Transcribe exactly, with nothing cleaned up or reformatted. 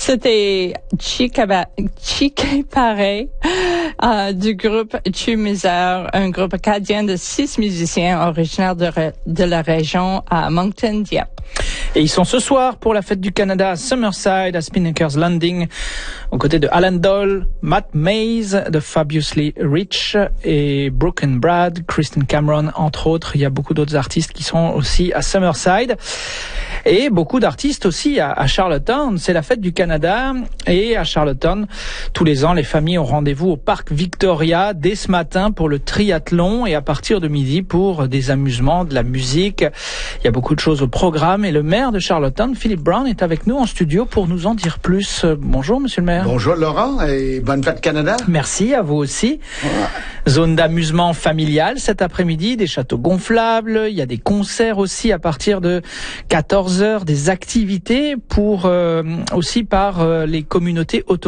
C'était Chikaba, Chikepare euh, du groupe Tumizer, un groupe acadien de six musiciens originaires de, de la région à Moncton, Dieppe. Et ils sont ce soir pour la fête du Canada à Summerside, à Spinnaker's Landing, aux côtés de Alan Doyle, Matt Mays de Fabulously Rich et Brooke and Brad, Kristen Cameron, entre autres. Il y a beaucoup d'autres artistes qui sont aussi à Summerside. Et beaucoup d'artistes aussi à, à Charlottetown. C'est la fête du Canada. Et à Charlottetown, tous les ans, les familles ont rendez-vous au parc Victoria dès ce matin pour le triathlon et à partir de midi pour des amusements, de la musique. Il y a beaucoup de choses au programme et le maire de Charlottetown, Philip Brown, est avec nous en studio pour nous en dire plus. Bonjour, monsieur le maire. Bonjour, Laurent, et bonne fête Canada. Merci, à vous aussi. Ouais. Zone d'amusement familial cet après-midi, des châteaux gonflables. Il y a des concerts aussi à partir de quatorze heures, des activités pour euh, aussi par euh, les communautés autochtones.